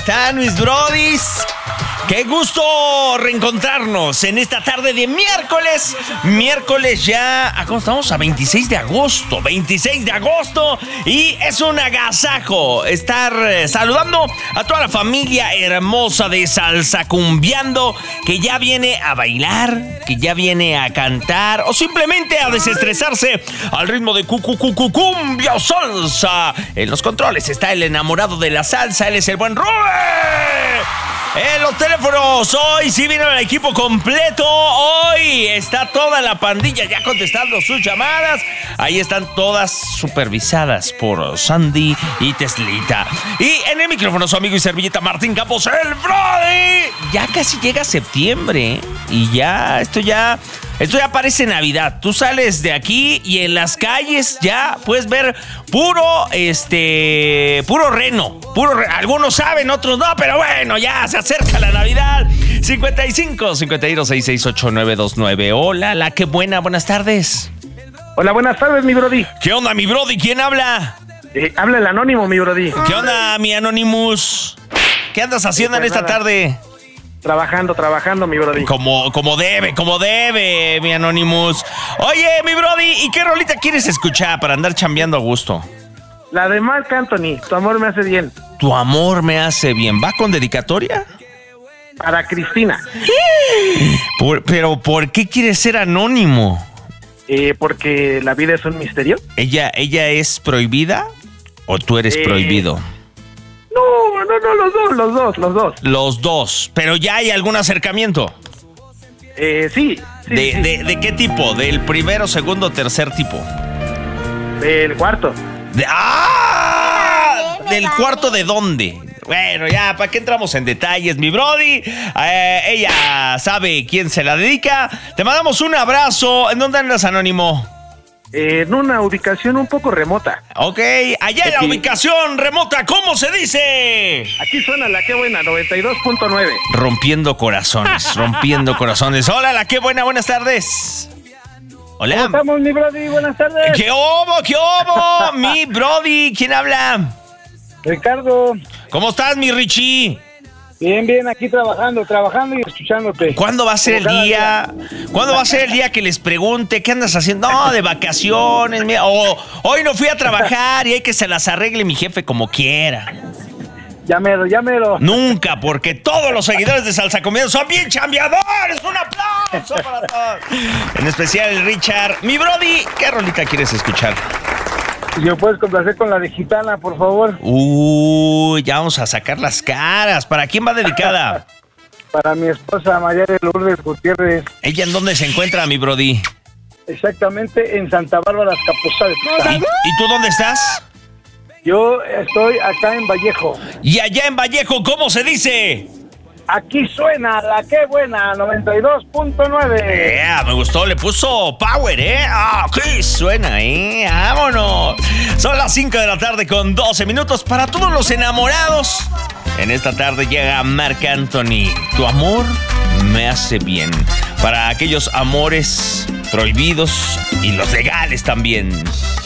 están mis brodis? Qué gusto reencontrarnos en esta tarde de miércoles. Miércoles ya, ¿cómo estamos? A 26 de agosto. 26 de agosto. Y es un agasajo estar saludando a toda la familia hermosa de Salsa Cumbiando, que ya viene a bailar, que ya viene a cantar o simplemente a desestresarse al ritmo de cumbia o salsa. En los controles está el enamorado de la salsa, él es el buen Rubén. En los teléfonos, hoy sí vino el equipo completo. Hoy está toda la pandilla ya contestando sus llamadas. Ahí están todas supervisadas por Sandy y Teslita. Y en el micrófono su amigo y servilleta Martín Campos, el Brody. Ya casi llega septiembre, ¿eh? Y ya, esto ya parece Navidad. Tú sales de aquí y en las calles ya puedes ver puro reno. Algunos saben, otros no, pero bueno, ya se acerca la Navidad. 55 52 66 8929. Hola, qué buenas tardes. Hola, buenas tardes, mi Brody. ¿Qué onda, mi Brody? ¿Quién habla? Habla el anónimo, mi Brody. ¿Qué onda, mi Anonymous? ¿Qué andas haciendo en esta tarde? Trabajando, mi Brody. Como debe, mi Anonymous. Oye, mi Brody, ¿y qué rolita quieres escuchar para andar chambeando a gusto? La de Marc Anthony, Tu amor me hace bien. Tu amor me hace bien. ¿Va con dedicatoria? Para Cristina. Pero ¿por qué quieres ser anónimo? Porque la vida es un misterio. ¿Ella es prohibida o tú eres prohibido? No, los dos. Los dos, pero ya hay algún acercamiento. Sí. ¿De qué tipo? ¿Del primero, segundo, tercer tipo? Del cuarto. ¿Del cuarto de dónde? Bueno, ya, ¿para qué entramos en detalles, mi Brody? Ella sabe quién se la dedica. Te mandamos un abrazo. ¿En dónde andas, Anónimo? En una ubicación un poco remota. Ok, allá en la ubicación remota, ¿cómo se dice? Aquí suena la que buena, 92.9. Rompiendo corazones. Hola, la que buenas tardes. Hola. ¿Cómo estamos, mi Brody? Buenas tardes. ¿Qué hubo, mi Brody? ¿Quién habla? Ricardo. ¿Cómo estás, mi Richie? Bien, aquí trabajando y escuchándote. ¿Cuándo va a ser el día? ¿Cuándo va a ser el día que les pregunte qué andas haciendo? No, de vacaciones, mira. O hoy no fui a trabajar y hay que se las arregle mi jefe como quiera. Llámelo. Nunca, porque todos los seguidores de Salsa Cumbiando son bien chambeadores. ¡Un aplauso para todos! En especial el Richard. Mi Brody, ¿qué rolita quieres escuchar? Si me puedes complacer con la de Gitana, por favor. Ya vamos a sacar las caras. ¿Para quién va dedicada? Para mi esposa, Mayare Lourdes Gutiérrez. ¿Ella en dónde se encuentra, mi Brody? Exactamente, en Santa Bárbara, Capozales. ¿Y tú dónde estás? Yo estoy acá en Vallejo. ¿Y allá en Vallejo cómo se dice? Aquí suena la que buena, 92.9. Me gustó, le puso power, aquí suena, vámonos. Son las 5 de la tarde con 12 minutos para todos los enamorados. En esta tarde llega Marc Anthony. Tu amor me hace bien. Para aquellos amores prohibidos y los legales también.